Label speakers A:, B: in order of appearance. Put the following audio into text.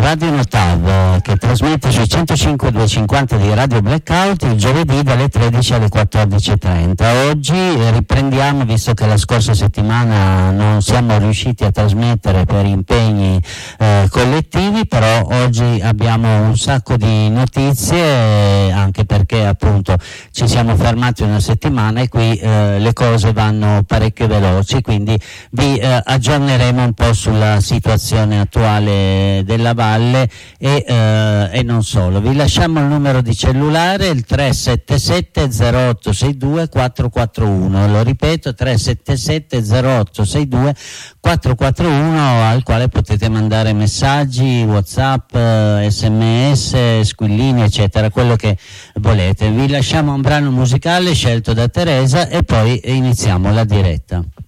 A: Radio Notav, che trasmette sui 105.250 di Radio Blackout il giovedì dalle 13 alle 14.30. Oggi riprendiamo, visto che la scorsa settimana non siamo riusciti a trasmettere per impegni collettivi, però oggi abbiamo un sacco di notizie, anche perché appunto ci siamo fermati una settimana e qui le cose vanno parecchio veloci, quindi vi aggiorneremo un po' sulla situazione attuale della valle e non solo. Vi lasciamo il numero di cellulare, il 377 0862 441, lo ripeto, 377 0862 441, al quale potete mandare messaggi, WhatsApp, SMS, squillini, eccetera, quello che volete. Vi lasciamo un brano musicale scelto da Teresa e poi iniziamo la diretta.